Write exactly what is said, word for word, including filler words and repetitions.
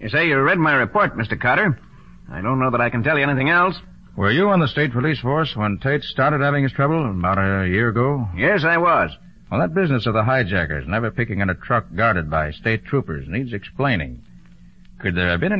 You say you read my report, Mister Carter. I don't know that I can tell you anything else. Were you on the state police force when Tate started having his trouble about a year ago? Yes, I was. Well, that business of the hijackers never picking on a truck guarded by state troopers needs explaining. Could there have been